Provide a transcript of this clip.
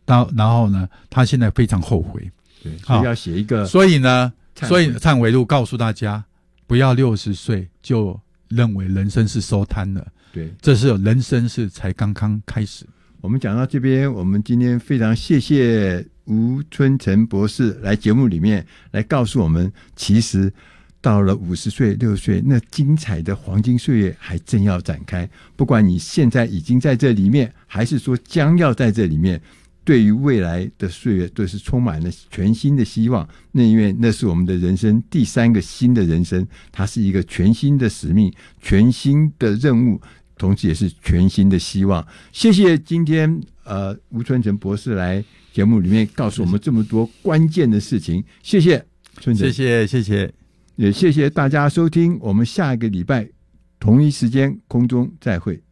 然后呢，他现在非常后悔。 对，所以要写一个。 所以忏悔录告诉大家，不要60岁就认为人生是收摊了。 对， 这是人生是才刚刚开始。 我们讲到这边，我们今天非常谢谢吴春成博士来节目里面来告诉我们，其实到了50岁、60岁，那精彩的黄金岁月还正要展开。不管你现在已经在这里面，还是说将要在这里面，对于未来的岁月都是充满了全新的希望。那因为那是我们的人生第3个新的人生，它是一个全新的使命、全新的任务，同时也是全新的希望。谢谢今天吴春成博士来节目里面告诉我们这么多关键的事情。谢谢春成， 谢谢， 也谢谢大家收听。我们下一个礼拜同一时间空中再会。